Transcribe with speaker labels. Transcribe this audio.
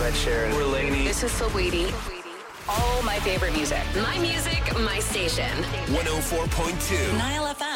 Speaker 1: Ed Sheeran. We're Lainey.
Speaker 2: This is Saweetie. All my favorite music.
Speaker 3: My music, my station.
Speaker 4: 104.2
Speaker 3: Nile FM.